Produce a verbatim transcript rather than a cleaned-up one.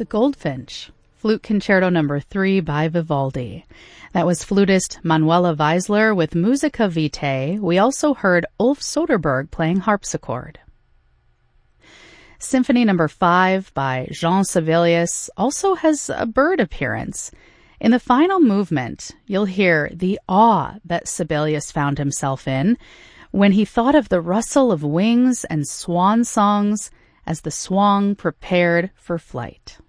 The Goldfinch, Flute Concerto number three by Vivaldi. That was flutist Manuela Weisler with Musica Vitae. We also heard Ulf Soderberg playing harpsichord. Symphony number five by Jean Sibelius also has a bird appearance. In the final movement, you'll hear the awe that Sibelius found himself in when he thought of the rustle of wings and swan songs as the swan prepared for flight.